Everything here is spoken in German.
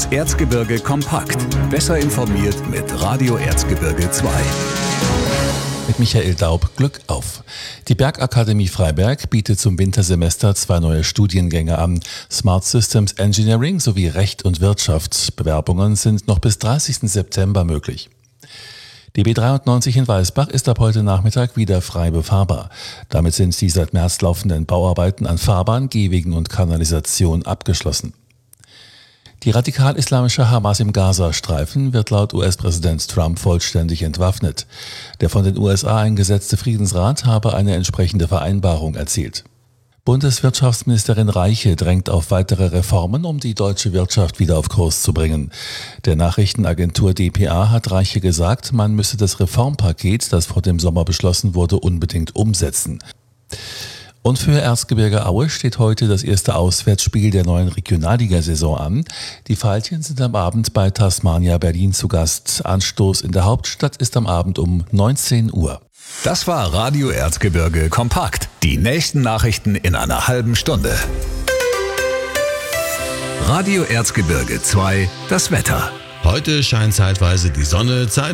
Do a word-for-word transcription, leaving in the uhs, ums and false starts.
Das Erzgebirge kompakt. Besser informiert mit Radio Erzgebirge zwei. Mit Michael Daub, Glück auf. Die Bergakademie Freiberg bietet zum Wintersemester zwei neue Studiengänge an. Smart Systems Engineering sowie Recht und Wirtschaft. Bewerbungen sind noch bis dreißigsten September möglich. Die B dreiundneunzig in Weißbach ist ab heute Nachmittag wieder frei befahrbar. Damit sind die seit März laufenden Bauarbeiten an Fahrbahn, Gehwegen und Kanalisation abgeschlossen. Die radikal-islamische Hamas im Gazastreifen wird laut U S-Präsident Trump vollständig entwaffnet. Der von den U S A eingesetzte Friedensrat habe eine entsprechende Vereinbarung erzielt. Bundeswirtschaftsministerin Reiche drängt auf weitere Reformen, um die deutsche Wirtschaft wieder auf Kurs zu bringen. Der Nachrichtenagentur D P A hat Reiche gesagt, man müsse das Reformpaket, das vor dem Sommer beschlossen wurde, unbedingt umsetzen. Und für Erzgebirge Aue steht heute das erste Auswärtsspiel der neuen Regionalligasaison an. Die Veilchen sind am Abend bei Tasmania Berlin zu Gast. Anstoß in der Hauptstadt ist am Abend um neunzehn Uhr. Das war Radio Erzgebirge kompakt. Die nächsten Nachrichten in einer halben Stunde. Radio Erzgebirge zwei, das Wetter. Heute scheint zeitweise die Sonne, Zeit